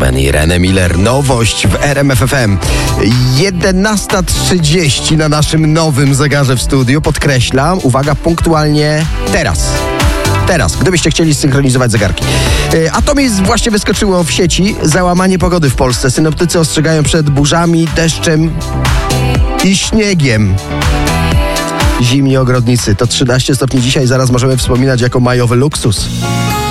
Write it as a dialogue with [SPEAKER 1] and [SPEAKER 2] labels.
[SPEAKER 1] Ben i René Miller. Nowość w RMF FM. 11:30 na naszym nowym zegarze w studiu. Podkreślam, uwaga, punktualnie teraz, gdybyście chcieli synchronizować zegarki. A to mi właśnie wyskoczyło w sieci. Załamanie pogody w Polsce. Synoptycy ostrzegają przed burzami, deszczem i śniegiem. Zimni ogrodnicy. To 13 stopni dzisiaj, zaraz możemy wspominać jako majowy luksus.